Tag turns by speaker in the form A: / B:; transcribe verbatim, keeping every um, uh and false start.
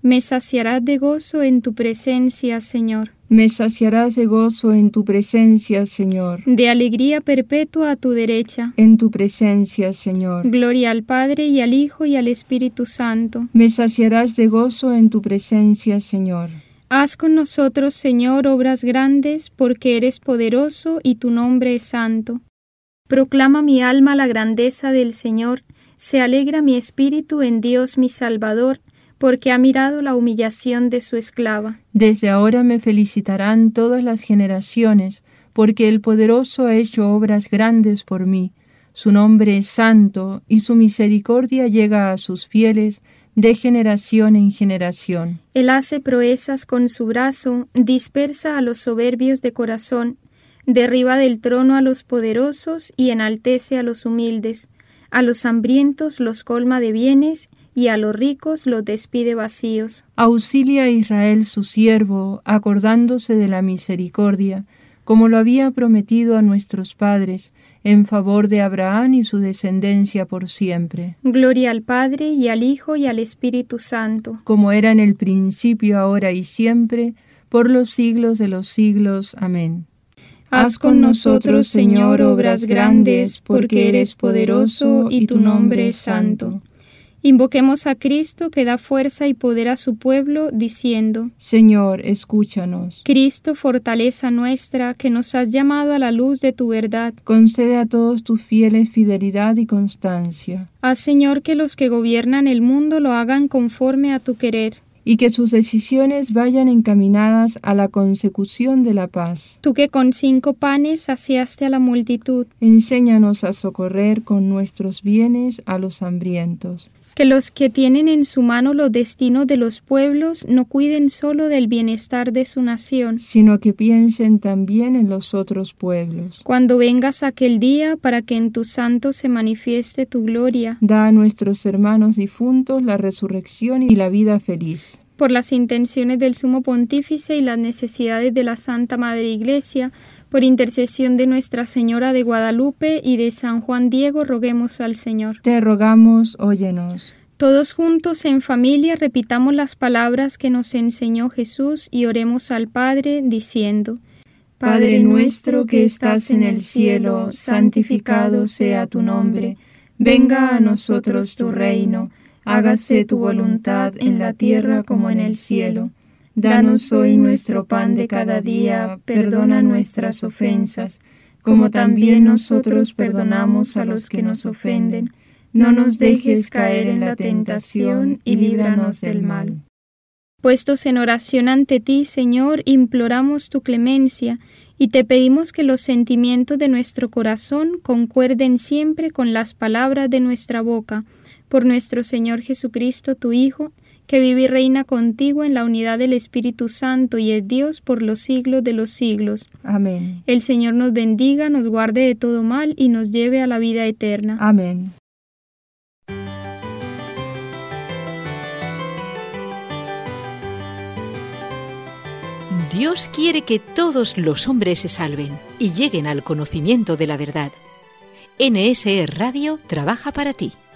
A: Me saciarás de gozo en tu presencia, Señor.
B: Me saciarás de gozo en tu presencia, Señor.
A: De alegría perpetua a tu derecha.
B: En tu presencia, Señor.
A: Gloria al Padre, y al Hijo, y al Espíritu Santo.
B: Me saciarás de gozo en tu presencia, Señor.
A: Haz con nosotros, Señor, obras grandes, porque eres poderoso y tu nombre es santo. Proclama mi alma la grandeza del Señor, se alegra mi espíritu en Dios mi Salvador, porque ha mirado la humillación de su esclava.
B: Desde ahora me felicitarán todas las generaciones, porque el Poderoso ha hecho obras grandes por mí. Su nombre es santo, y su misericordia llega a sus fieles de generación en generación.
A: Él hace proezas con su brazo, dispersa a los soberbios de corazón, derriba del trono a los poderosos y enaltece a los humildes. A los hambrientos los colma de bienes, y a los ricos los despide vacíos.
B: Auxilia a Israel su siervo, acordándose de la misericordia, como lo había prometido a nuestros padres, en favor de Abraham y su descendencia por siempre.
A: Gloria al Padre, y al Hijo, y al Espíritu Santo.
B: Como era en el principio, ahora y siempre, por los siglos de los siglos. Amén.
A: Haz con nosotros, Señor, obras grandes, porque eres poderoso y tu nombre es santo. Invoquemos a Cristo, que da fuerza y poder a su pueblo, diciendo:
B: Señor, escúchanos.
A: Cristo, fortaleza nuestra, que nos has llamado a la luz de tu verdad.
B: Concede a todos tus fieles fidelidad y constancia.
A: Haz, Señor, que los que gobiernan el mundo lo hagan conforme a tu querer.
B: Y que sus decisiones vayan encaminadas a la consecución de la paz.
A: Tú que con cinco panes saciaste a la multitud,
B: enséñanos a socorrer con nuestros bienes a los hambrientos.
A: Que los que tienen en su mano los destinos de los pueblos no cuiden solo del bienestar de su nación,
B: sino que piensen también en los otros pueblos.
A: Cuando vengas aquel día, para que en tus santos se manifieste tu gloria,
B: da a nuestros hermanos difuntos la resurrección y la vida feliz.
A: Por las intenciones del Sumo Pontífice y las necesidades de la Santa Madre Iglesia, por intercesión de Nuestra Señora de Guadalupe y de San Juan Diego, roguemos al Señor.
B: Te rogamos, óyenos.
A: Todos juntos en familia repitamos las palabras que nos enseñó Jesús y oremos al Padre diciendo:
C: Padre nuestro que estás en el cielo, santificado sea tu nombre. Venga a nosotros tu reino. Hágase tu voluntad en la tierra como en el cielo. Danos hoy nuestro pan de cada día, perdona nuestras ofensas, como también nosotros perdonamos a los que nos ofenden. No nos dejes caer en la tentación y líbranos del mal.
A: Puestos en oración ante ti, Señor, imploramos tu clemencia y te pedimos que los sentimientos de nuestro corazón concuerden siempre con las palabras de nuestra boca. Por nuestro Señor Jesucristo, tu Hijo, que vive y reina contigo en la unidad del Espíritu Santo y es Dios por los siglos de los siglos.
B: Amén.
A: El Señor nos bendiga, nos guarde de todo mal y nos lleve a la vida eterna.
B: Amén.
D: Dios quiere que todos los hombres se salven y lleguen al conocimiento de la verdad. N S E Radio trabaja para ti.